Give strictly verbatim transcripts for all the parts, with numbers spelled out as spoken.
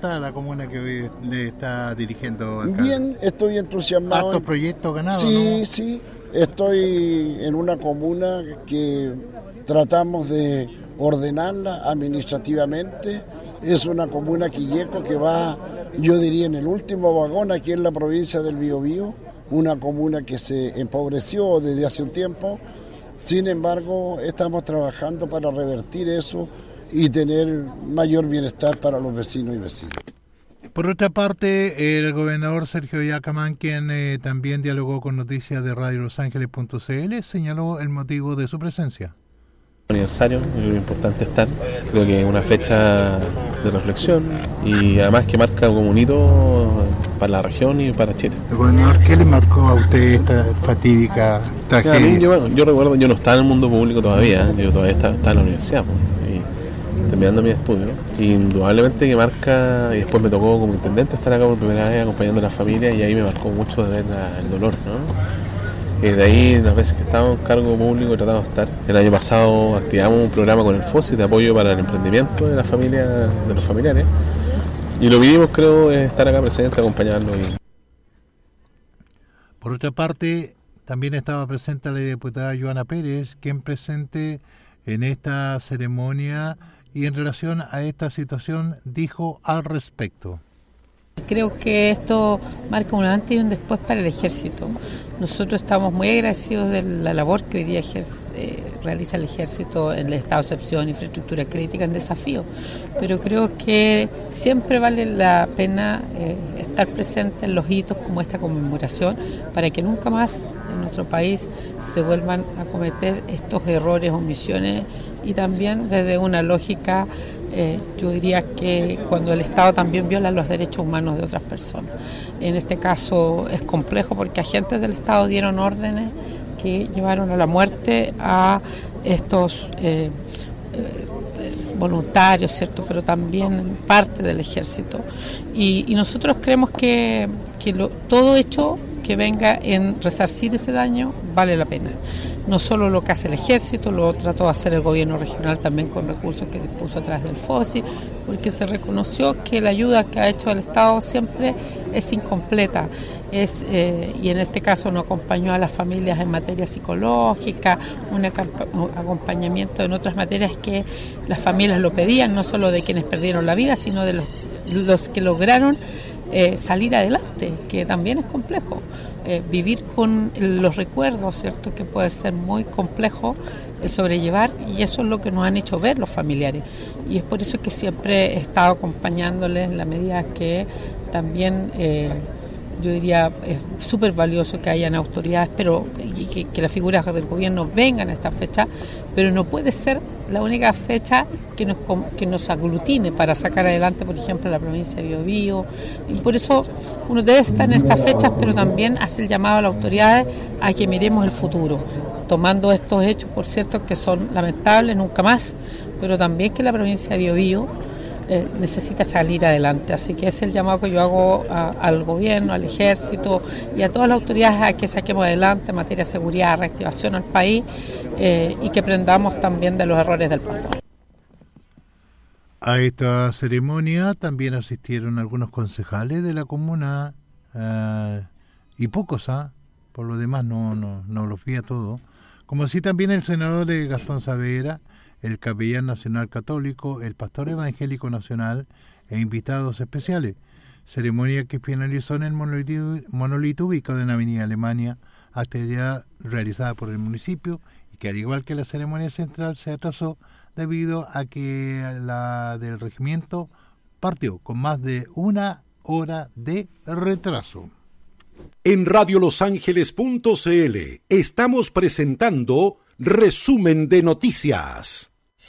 está la comuna que hoy le está dirigiendo, alcalde? Bien, estoy entusiasmado. ¿Hartos proyectos ganados? Sí, ¿no? sí. Estoy en una comuna que tratamos de ordenarla administrativamente. Es una comuna quilleco que va, yo diría, en el último vagón aquí en la provincia del Biobío, una comuna que se empobreció desde hace un tiempo. Sin embargo, estamos trabajando para revertir eso y tener mayor bienestar para los vecinos y vecinas. Por otra parte, el gobernador Sergio Yacamán, quien eh, también dialogó con noticias de radio los ángeles punto c l, señaló el motivo de su presencia. Aniversario, es importante estar, creo que es una fecha de reflexión y además que marca como un hito para la región y para Chile. Gobernador, ¿qué le marcó a usted esta fatídica tragedia? Mí, yo, bueno, yo recuerdo, yo no estaba en el mundo público todavía, yo todavía estaba, estaba en la universidad, pues, y terminando mi estudio, indudablemente que marca, y después me tocó como intendente estar acá por primera vez acompañando a la familia y ahí me marcó mucho de ver la, el dolor, ¿no? Y de ahí, las veces que estábamos en cargo público, tratamos de estar. El año pasado activamos un programa con el FOSI de apoyo para el emprendimiento de la familia, de los familiares. Y lo que vivimos, creo, es estar acá presente, acompañarlo. Y... Por otra parte, también estaba presente la diputada Joana Pérez, quien presente en esta ceremonia y en relación a esta situación dijo al respecto. Creo que esto marca un antes y un después para el ejército. Nosotros estamos muy agradecidos de la labor que hoy día ejerce, eh, realiza el ejército en el estado de excepción, infraestructura crítica, en desafío. Pero creo que siempre vale la pena eh, estar presente en los hitos como esta conmemoración para que nunca más en nuestro país se vuelvan a cometer estos errores, omisiones y también desde una lógica. Eh, yo diría que cuando el Estado también viola los derechos humanos de otras personas. En este caso es complejo porque agentes del Estado dieron órdenes que llevaron a la muerte a estos eh, eh, voluntarios, ¿cierto? Pero también parte del ejército. Y, y nosotros creemos que, que lo, todo hecho que venga en resarcir ese daño vale la pena. No solo lo que hace el ejército, lo trató de hacer el gobierno regional también con recursos que dispuso a través del FOSI, porque se reconoció que la ayuda que ha hecho el Estado siempre es incompleta. Es, eh, y en este caso no acompañó a las familias en materia psicológica, un, un acompañamiento en otras materias que las familias lo pedían, no solo de quienes perdieron la vida, sino de los, los que lograron eh, salir adelante, que también es complejo. Eh, vivir con los recuerdos, ¿cierto? Que puede ser muy complejo el sobrellevar y eso es lo que nos han hecho ver los familiares y es por eso que siempre he estado acompañándoles en la medida que también eh, yo diría es súper valioso que hayan autoridades pero y que, que las figuras del gobierno vengan a esta fecha, pero no puede ser la única fecha que nos, que nos aglutine para sacar adelante, por ejemplo, la provincia de Biobío. Y por eso uno debe estar en estas fechas, pero también hace el llamado a las autoridades a que miremos el futuro, tomando estos hechos, por cierto, que son lamentables, nunca más, pero también que la provincia de Biobío eh, necesita salir adelante. Así que ese es el llamado que yo hago a, al gobierno, al ejército y a todas las autoridades a que saquemos adelante en materia de seguridad, reactivación al país eh, y que aprendamos también de los errores del pasado. A esta ceremonia también asistieron algunos concejales de la comuna uh, y pocos, ¿ah? ¿eh? Por lo demás no, no, no los vi a todos, como así también el senador de Gastón Saavedra, el capellán nacional católico, el pastor evangélico nacional e invitados especiales. Ceremonia que finalizó en el monolito, monolito ubicado en Avenida Alemania, actividad realizada por el municipio y que al igual que la ceremonia central se atrasó debido a que la del regimiento partió con más de una hora de retraso. En radio los ángeles punto c l estamos presentando Resumen de Noticias.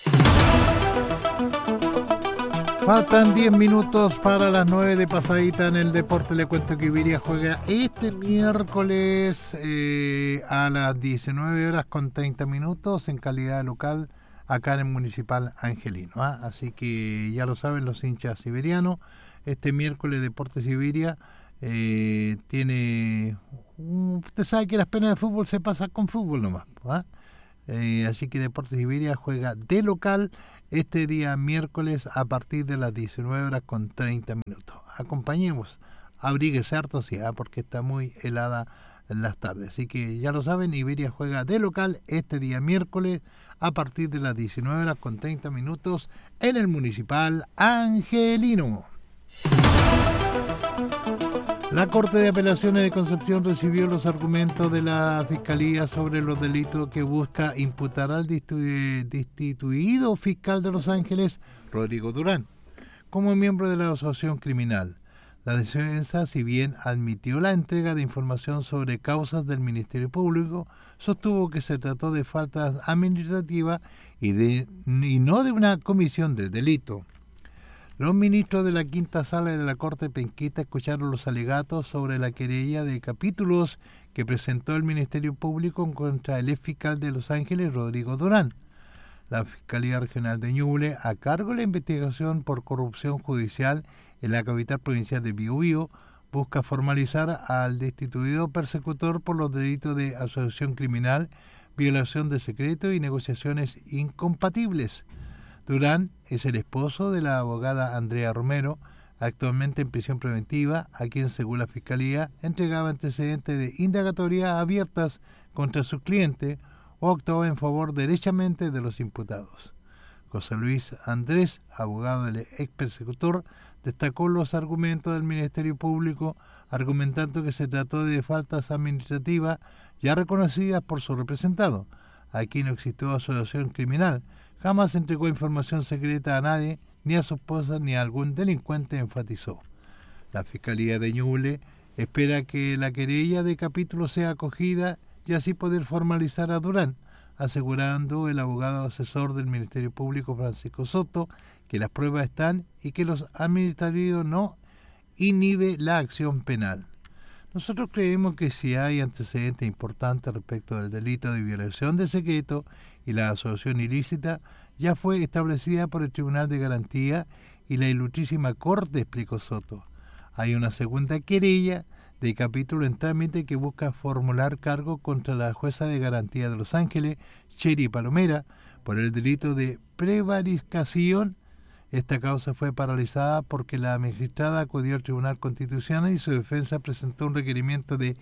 Faltan diez minutos para las nueve de pasadita en el deporte. Le cuento que Iberia juega este miércoles eh, a las diecinueve horas con treinta minutos en calidad local acá en el Municipal Angelino. ¿ah? Así que ya lo saben los hinchas siberianos. Este miércoles Deportes Iberia eh, tiene... Um, usted sabe que las penas de fútbol se pasan con fútbol nomás. ¿ah? Eh, así que Deportes Iberia juega de local este día miércoles a partir de las diecinueve horas con treinta minutos. Acompañemos, abríguese harto, sí, ¿eh? Porque está muy helada en las tardes. Así que ya lo saben, Iberia juega de local este día miércoles a partir de las diecinueve horas con treinta minutos en el Municipal Angelino. La Corte de Apelaciones de Concepción recibió los argumentos de la Fiscalía sobre los delitos que busca imputar al destituido fiscal de Los Ángeles, Rodrigo Durán, como miembro de la asociación criminal. La defensa, si bien admitió la entrega de información sobre causas del Ministerio Público, sostuvo que se trató de faltas administrativas y, de, y no de una comisión del delito. Los ministros de la Quinta Sala de la Corte Penquista escucharon los alegatos sobre la querella de capítulos que presentó el Ministerio Público contra el ex fiscal de Los Ángeles, Rodrigo Durán. La Fiscalía Regional de Ñuble, a cargo de la investigación por corrupción judicial en la capital provincial de Biobío, busca formalizar al destituido persecutor por los delitos de asociación criminal, violación de secreto y negociaciones incompatibles. Durán es el esposo de la abogada Andrea Romero, actualmente en prisión preventiva, a quien, según la Fiscalía, entregaba antecedentes de indagatoria abiertas contra sus clientes o actuaba en favor derechamente de los imputados. José Luis Andrés, abogado del ex persecutor, destacó los argumentos del Ministerio Público, argumentando que se trató de faltas administrativas ya reconocidas por su representado. Aquí no existió asociación criminal. Jamás entregó información secreta a nadie, ni a su esposa, ni a algún delincuente, enfatizó. La Fiscalía de Ñuble espera que la querella de capítulo sea acogida y así poder formalizar a Durán, asegurando el abogado asesor del Ministerio Público, Francisco Soto, que las pruebas están y que los administrativos no inhibe la acción penal. Nosotros creemos que si hay antecedentes importantes respecto del delito de violación de secreto y la asociación ilícita, ya fue establecida por el Tribunal de Garantía y la Ilustrísima Corte, explicó Soto. Hay una segunda querella de capítulo en trámite que busca formular cargo contra la jueza de garantía de Los Ángeles, Cheri Palomera, por el delito de prevaricación. Esta causa fue paralizada porque la magistrada acudió al Tribunal Constitucional y su defensa presentó un requerimiento de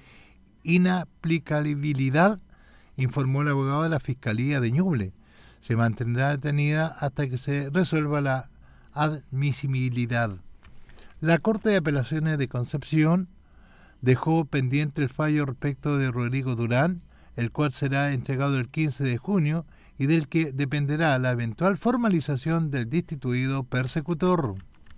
inaplicabilidad, informó el abogado de la Fiscalía de Ñuble. Se mantendrá detenida hasta que se resuelva la admisibilidad. La Corte de Apelaciones de Concepción dejó pendiente el fallo respecto de Rodrigo Durán, el cual será entregado el quince de junio y del que dependerá la eventual formalización del destituido persecutor.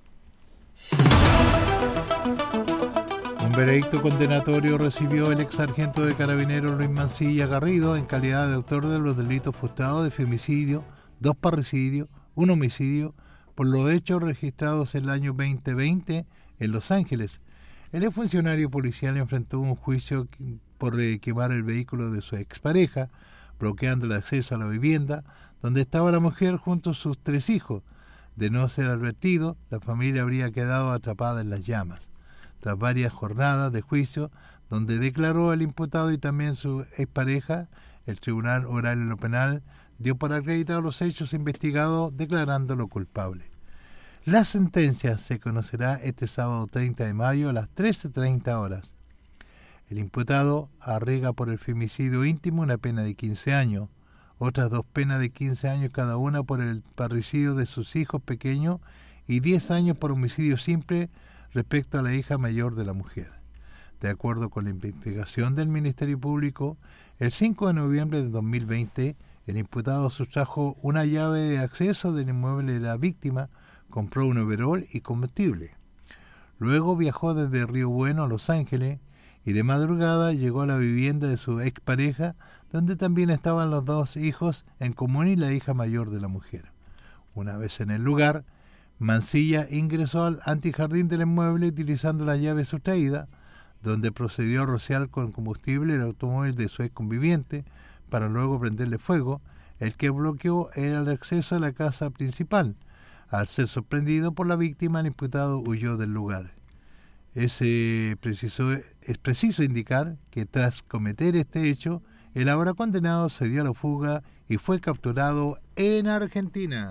Un veredicto condenatorio recibió el ex sargento de carabineros Luis Mancilla Garrido en calidad de autor de los delitos frustrados de femicidio, dos parricidios, un homicidio, por los hechos registrados en el año veinte veinte en Los Ángeles. El exfuncionario policial enfrentó un juicio por quemar el vehículo de su expareja, bloqueando el acceso a la vivienda donde estaba la mujer junto a sus tres hijos. De no ser advertido, la familia habría quedado atrapada en las llamas. Tras varias jornadas de juicio, donde declaró el imputado y también su expareja, el Tribunal Oral en lo Penal dio por acreditados los hechos investigados, declarándolo culpable. La sentencia se conocerá este sábado treinta de mayo a las trece treinta horas. El imputado arrega por el femicidio íntimo una pena de quince años, otras dos penas de quince años cada una por el parricidio de sus hijos pequeños y diez años por homicidio simple respecto a la hija mayor de la mujer. De acuerdo con la investigación del Ministerio Público, el cinco de noviembre de dos mil veinte, el imputado sustrajo una llave de acceso del inmueble de la víctima, compró un overol y combustible. Luego viajó desde Río Bueno a Los Ángeles y de madrugada llegó a la vivienda de su expareja, donde también estaban los dos hijos en común y la hija mayor de la mujer. Una vez en el lugar, Mancilla ingresó al antijardín del inmueble utilizando la llave sustraída, donde procedió a rociar con combustible el automóvil de su ex conviviente para luego prenderle fuego, el que bloqueó el acceso a la casa principal. Al ser sorprendido por la víctima, el imputado huyó del lugar. Es, eh, preciso, es preciso indicar que tras cometer este hecho, el ahora condenado se dio a la fuga y fue capturado en Argentina.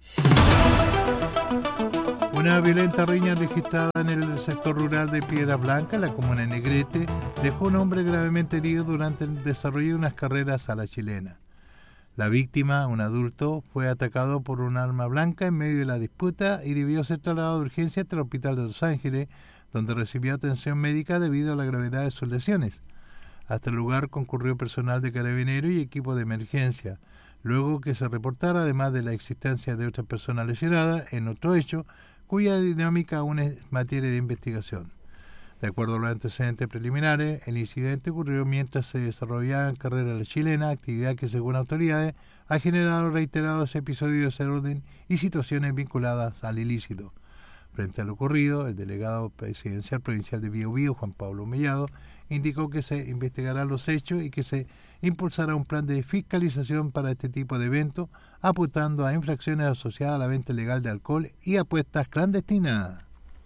Una violenta riña registrada en el sector rural de Piedra Blanca, la comuna de Negrete, dejó a un hombre gravemente herido durante el desarrollo de unas carreras a la chilena. La víctima, un adulto, fue atacado por un arma blanca en medio de la disputa y debió ser trasladado de urgencia hasta el hospital de Los Ángeles, donde recibió atención médica debido a la gravedad de sus lesiones. Hasta el lugar concurrió personal de carabineros y equipo de emergencia, luego que se reportara, además de la existencia de otras personas lesionadas, en otro hecho, cuya dinámica aún es materia de investigación. De acuerdo a los antecedentes preliminares, el incidente ocurrió mientras se desarrollaban carreras a la chilena, actividad que, según autoridades, ha generado reiterados episodios de desorden y situaciones vinculadas al ilícito. Frente a lo ocurrido, el delegado presidencial provincial de Biobío, Juan Pablo Mellado, indicó que se investigarán los hechos y que se impulsará un plan de fiscalización para este tipo de eventos, apuntando a infracciones asociadas a la venta ilegal de alcohol y apuestas clandestinas.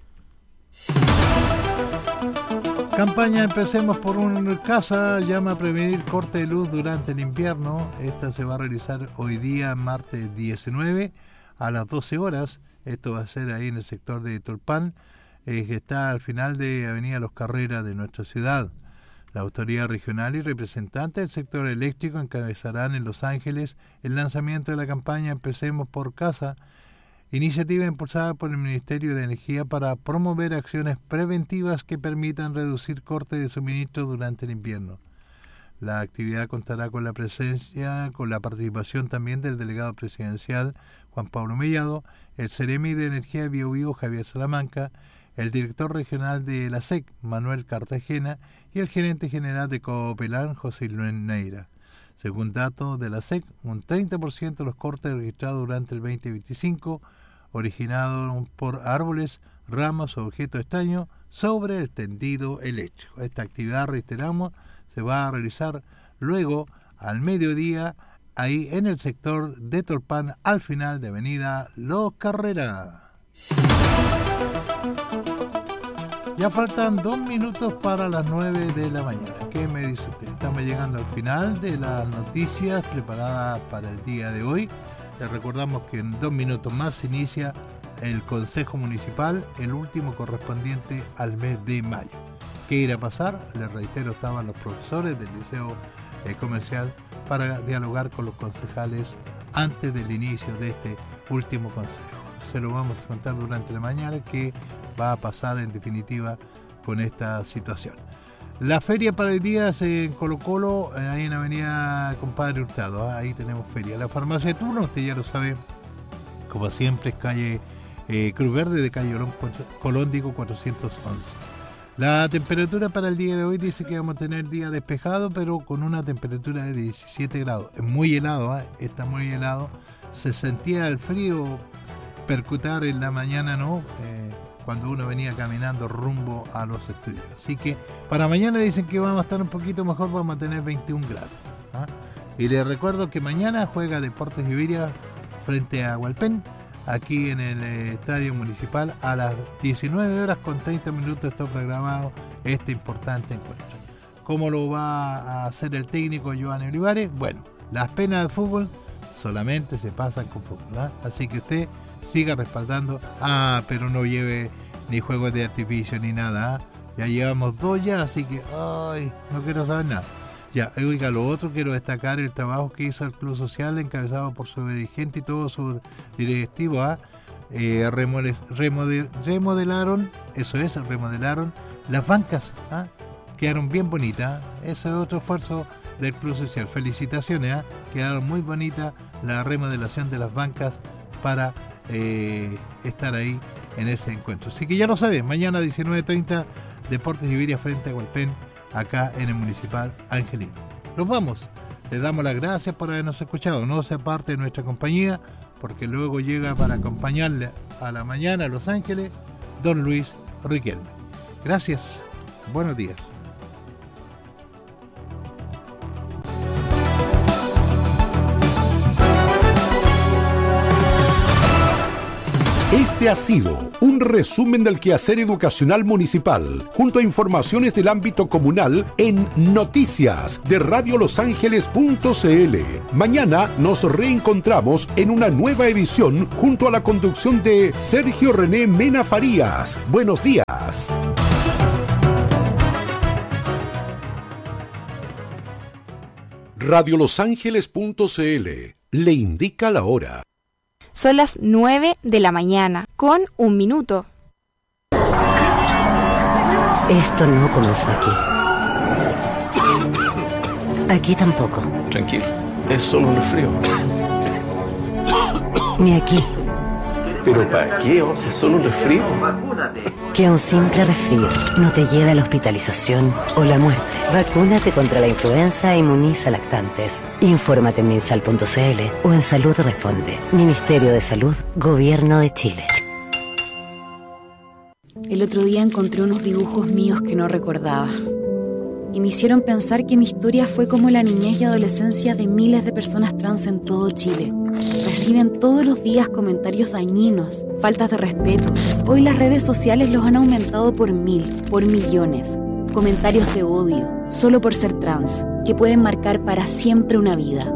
Campaña Empecemos por una casa llama a prevenir corte de luz durante el invierno. Esta se va a realizar hoy día, martes diecinueve, a las doce horas. Esto va a ser ahí en el sector de Tolpan, eh, que está al final de Avenida Los Carreras de nuestra ciudad. La autoridad regional y representantes del sector eléctrico encabezarán en Los Ángeles el lanzamiento de la campaña Empecemos por Casa, iniciativa impulsada por el Ministerio de Energía para promover acciones preventivas que permitan reducir cortes de suministro durante el invierno. La actividad contará con la presencia, con la participación también del delegado presidencial Juan Pablo Mellado, el Ceremi de Energía de Biobío Javier Salamanca, el director regional de la S E C Manuel Cartagena y el gerente general de Coopelán José Luis Neira. Según datos de la S E C, un treinta por ciento de los cortes registrados durante el veinte veinticinco originados por árboles, ramas o objetos extraños sobre el tendido eléctrico. Esta actividad, reiteramos, se va a realizar luego al mediodía ahí en el sector de Tolpan al final de Avenida Los Carreras. Ya faltan dos minutos para las nueve de la mañana. ¿Qué me dice usted? Estamos llegando al final de las noticias preparadas para el día de hoy. Les recordamos que en dos minutos más se inicia el Consejo Municipal, el último correspondiente al mes de mayo. ¿Qué irá a pasar? Les reitero, estaban los profesores del Liceo eh, Comercial para dialogar con los concejales antes del inicio de este último consejo. Se lo vamos a contar durante la mañana qué va a pasar en definitiva con esta situación. La feria para el día es en Colo Colo, ahí en Avenida Compadre Hurtado, ¿eh? Ahí tenemos feria. La farmacia de turno, usted ya lo sabe, como siempre es calle eh, Cruz Verde de calle Colóndico cuatrocientos once. La temperatura para el día de hoy dice que vamos a tener día despejado, pero con una temperatura de diecisiete grados. Es muy helado, ¿eh? Está muy helado. Se sentía el frío percutar en la mañana, ¿no? Eh, cuando uno venía caminando rumbo a los estudios. Así que para mañana dicen que vamos a estar un poquito mejor, vamos a tener veintiún grados. ¿Ah? Y les recuerdo que mañana juega Deportes Iberia frente a Hualpén, aquí en el eh, Estadio Municipal, a las diecinueve horas con treinta minutos está programado este importante encuentro. ¿Cómo lo va a hacer el técnico Giovanni Olivares? Bueno, las penas de fútbol solamente se pasan con fútbol, ¿ah? Así que usted siga respaldando. Ah, pero no lleve ni juegos de artificio ni nada, ¿eh? Ya llevamos dos ya, así que ay, no quiero saber nada. Ya, oiga, lo otro, quiero destacar el trabajo que hizo el Club Social, encabezado por su dirigente y todos sus directivos, ¿eh? Eh, remodel, remodel, remodelaron, eso es, remodelaron las bancas, ¿eh? Quedaron bien bonitas, ¿eh? Ese es otro esfuerzo del Club Social. Felicitaciones, ¿eh? Quedaron muy bonitas la remodelación de las bancas para Eh, estar ahí en ese encuentro. Así que ya lo saben, mañana diecinueve treinta Deportes Iberia frente a Hualpén, acá en el Municipal Angelino. Nos vamos, les damos las gracias por habernos escuchado. No se aparte de nuestra compañía, porque luego llega para acompañarle a la mañana a Los Ángeles don Luis Riquelme. Gracias, buenos días. Este Este ha sido un resumen del quehacer educacional municipal, junto a informaciones del ámbito comunal en Noticias de radio los ángeles punto c l. Mañana nos reencontramos en una nueva edición junto a la conducción de Sergio René Mena Farías. Buenos días. radio los ángeles punto c l le indica la hora. Son las nueve de la mañana, con un minuto. Esto no comenzó aquí. Aquí tampoco. Tranquilo, es solo un resfrío. Ni aquí. ¿Pero para qué? O sea, es solo un resfrío. Que un simple resfrío no te lleve a la hospitalización o la muerte. Vacúnate contra la influenza e inmuniza lactantes. Infórmate en minsal punto c l o en Salud Responde. Ministerio de Salud, Gobierno de Chile. El otro día encontré unos dibujos míos que no recordaba. Y me hicieron pensar que mi historia fue como la niñez y adolescencia de miles de personas trans en todo Chile. Reciben todos los días comentarios dañinos, faltas de respeto. Hoy las redes sociales los han aumentado por mil, por millones. Comentarios de odio, solo por ser trans, que pueden marcar para siempre una vida.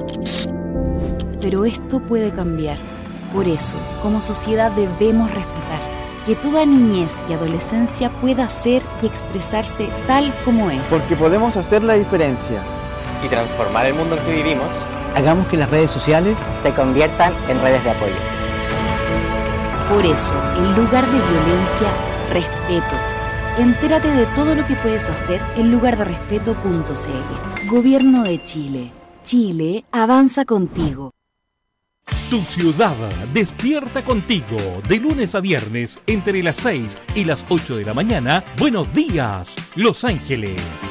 Pero esto puede cambiar. Por eso, como sociedad debemos respetar que toda niñez y adolescencia pueda ser y expresarse tal como es. Porque podemos hacer la diferencia y transformar el mundo en que vivimos. Hagamos que las redes sociales se conviertan en redes de apoyo. Por eso, en lugar de violencia, respeto. Entérate de todo lo que puedes hacer en lugar de respeto punto c l. Gobierno de Chile. Chile avanza contigo. Tu ciudad despierta contigo de lunes a viernes entre las seis y las ocho de la mañana. Buenos días, Los Ángeles.